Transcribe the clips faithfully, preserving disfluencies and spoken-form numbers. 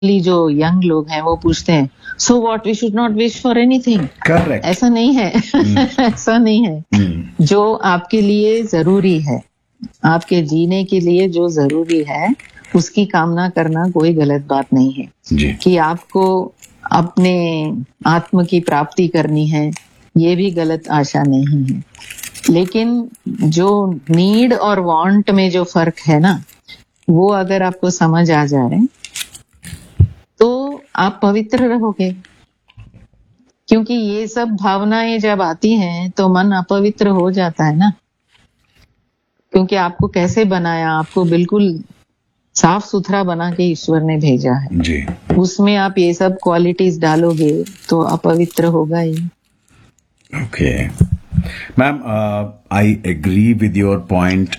जो यंग लोग हैं वो पूछते हैं so what we should not wish for anything. Correct. ऐसा नहीं है। ऐसा नहीं है। जो आपके लिए जरूरी है, आपके जीने के लिए जो जरूरी है उसकी कामना करना कोई गलत बात नहीं है जी। कि आपको अपने आत्म की प्राप्ति करनी है, ये भी गलत आशा नहीं है। लेकिन जो नीड और वांट में जो फर्क है ना, वो अगर आपको समझ आ जाए तो आप पवित्र रहोगे। क्योंकि ये सब भावनाएं जब आती हैं तो मन अपवित्र हो जाता है ना। क्योंकि आपको कैसे बनाया, आपको बिल्कुल साफ सुथरा बना के ईश्वर ने भेजा है जी। उसमें आप ये सब क्वालिटीज डालोगे तो अपवित्र होगा ही। Okay ma'am, I agree with your point.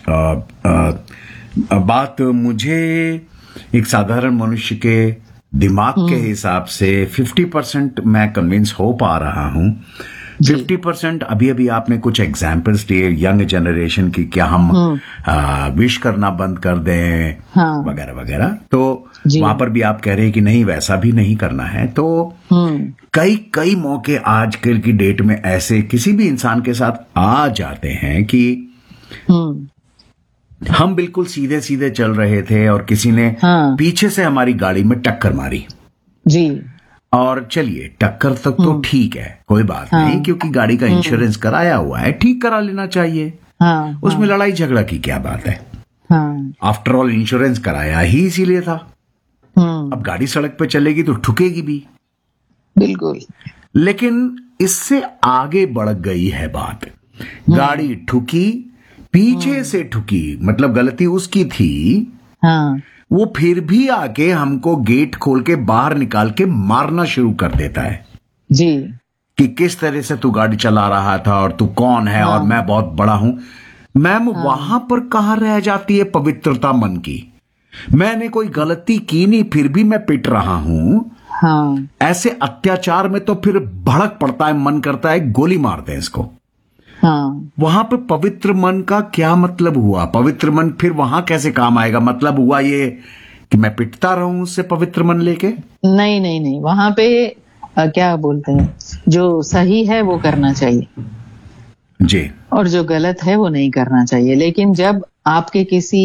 बात मुझे एक साधारण मनुष्य के दिमाग के हिसाब से फिफ्टी परसेंट मैं कन्विंस हो पा रहा हूं। फिफ्टी परसेंट अभी अभी आपने कुछ एग्जाम्पल्स दिए यंग जनरेशन की, क्या हम विश करना बंद कर दें हाँ। वगैरह वगैरह, तो वहां पर भी आप कह रहे हैं कि नहीं वैसा भी नहीं करना है। तो कई कई मौके आजकल की डेट में ऐसे किसी भी इंसान के साथ आ जाते हैं कि हम बिल्कुल सीधे सीधे चल रहे थे और किसी ने हाँ। पीछे से हमारी गाड़ी में टक्कर मारी जी। और चलिए टक्कर तक तो ठीक है, कोई बात हाँ। नहीं, क्योंकि गाड़ी का इंश्योरेंस कराया हुआ है, ठीक करा लेना चाहिए। हाँ। उसमें हाँ। लड़ाई झगड़ा की क्या बात है। आफ्टर ऑल इंश्योरेंस कराया ही इसीलिए था। अब गाड़ी सड़क पे चलेगी तो ठुकेगी भी, बिल्कुल। लेकिन इससे आगे बढ़ गई है बात। गाड़ी ठुकी, पीछे से ठुकी, मतलब गलती उसकी थी हाँ। वो फिर भी आके हमको गेट खोल के बाहर निकाल के मारना शुरू कर देता है जी, कि किस तरह से तू गाड़ी चला रहा था और तू कौन है हाँ। और मैं बहुत बड़ा हूं। मैम हाँ। वहां पर कहां रह जाती है पवित्रता मन की? मैंने कोई गलती की नहीं फिर भी मैं पिट रहा हूं हाँ। ऐसे अत्याचार में तो फिर भड़क पड़ता है, मन करता है गोली मार दें इसको। हाँ। वहां पे पवित्र मन का क्या मतलब हुआ? पवित्र मन फिर वहां कैसे काम आएगा? मतलब हुआ ये कि मैं पिटता रहूं उससे पवित्र मन लेके? नहीं नहीं नहीं, वहां पे आ, क्या बोलते हैं, जो सही है वो करना चाहिए जी, और जो गलत है वो नहीं करना चाहिए। लेकिन जब आपके किसी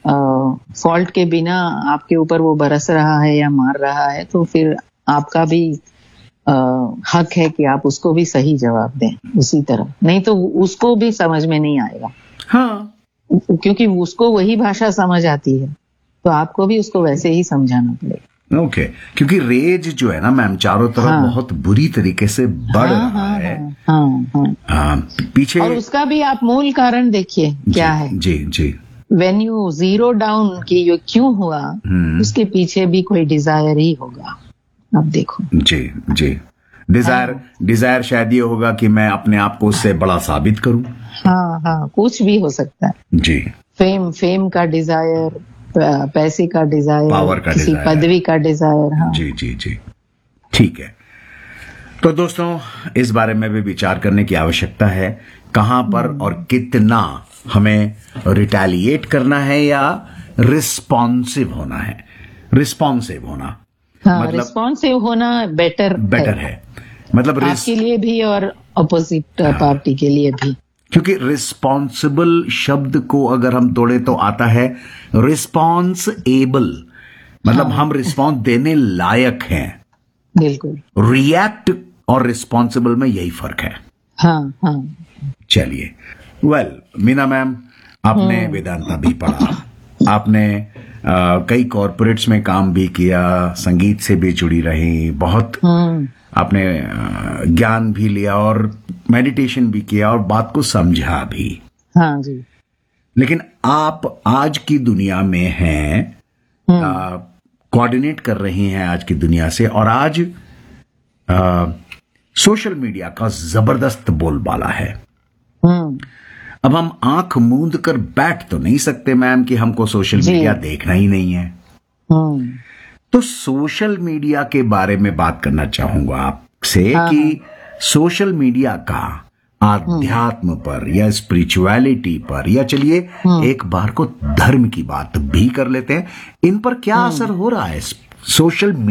फॉल्ट के बिना आपके ऊपर वो बरस रहा है या मार रहा है तो फिर आपका भी आ, हक है कि आप उसको भी सही जवाब दें उसी तरह, नहीं तो उसको भी समझ में नहीं आएगा। हाँ, क्योंकि उसको वही भाषा समझ आती है तो आपको भी उसको वैसे ही समझाना पड़ेगा। Okay okay. क्योंकि रेज जो है ना मैम चारों तरफ हाँ. बहुत बुरी तरीके से बढ़ हाँ, रहा हाँ, है हाँ, हाँ, हाँ. पीछे, और उसका भी आप मूल कारण देखिए क्या है। जी जी, व्हेन यू जीरो डाउन कि ये क्यों हुआ, उसके पीछे भी कोई डिजायर ही होगा। अब देखो जी जी, डिजायर हाँ। डिजायर शायद ये होगा कि मैं अपने आप को उससे बड़ा साबित करूं। हाँ हाँ, कुछ भी हो सकता है जी। फेम फेम का डिजायर, पैसे का डिजायर, पावर का किसी डिजायर, पदवी का डिजायर। हाँ। जी जी जी, ठीक है। तो दोस्तों इस बारे में भी विचार करने की आवश्यकता है, कहां पर और कितना हमें रिटेलिएट करना है या रिस्पॉन्सिव होना है। रिस्पॉन्सिव होना हाँ, मतलब रिस्पॉन्सिव होना बेटर बेटर है, है। मतलब आपके लिए भी और अपोजिट हाँ। पार्टी के लिए भी। क्योंकि रिस्पॉन्सिबल शब्द को अगर हम तोड़े तो आता है रिस्पॉन्सएबल, मतलब हाँ। हम रिस्पॉन्स देने लायक हैं। बिल्कुल। रिएक्ट और रिस्पॉन्सिबल में यही फर्क है। हाँ हाँ। चलिए, वेल well, मीना मैम आपने वेदांता भी पढ़ा, आपने आ, कई कॉर्पोरेट्स में काम भी किया, संगीत से भी जुड़ी रही, बहुत आपने ज्ञान भी लिया और मेडिटेशन भी किया और बात को समझा भी। हाँ जी। लेकिन आप आज की दुनिया में हैं, कोऑर्डिनेट कर रही हैं आज की दुनिया से, और आज आ, सोशल मीडिया का जबरदस्त बोलबाला है। अब हम आंख मूंद कर बैठ तो नहीं सकते मैम कि हमको सोशल मीडिया देखना ही नहीं है। तो सोशल मीडिया के बारे में बात करना चाहूंगा आपसे कि सोशल मीडिया का आध्यात्म पर या स्पिरिचुअलिटी पर, या चलिए एक बार को धर्म की बात भी कर लेते हैं, इन पर क्या असर हो रहा है सोशल